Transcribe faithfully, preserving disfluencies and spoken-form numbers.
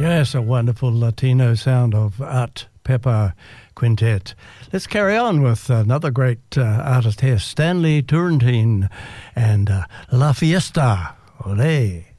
Yes, a wonderful Latino sound of Art Pepper Quintet. Let's carry on with another great uh, artist here, Stanley Turrentine and uh, La Fiesta. Olé.